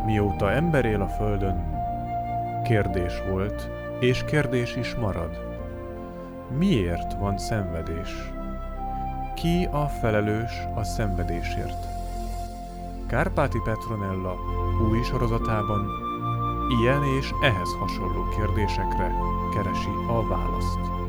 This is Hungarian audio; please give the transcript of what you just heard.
Mióta ember él a földön, kérdés volt, és kérdés is marad. Miért van szenvedés? Ki a felelős a szenvedésért? Kárpáti Petronella új sorozatában ilyen és ehhez hasonló kérdésekre keresi a választ.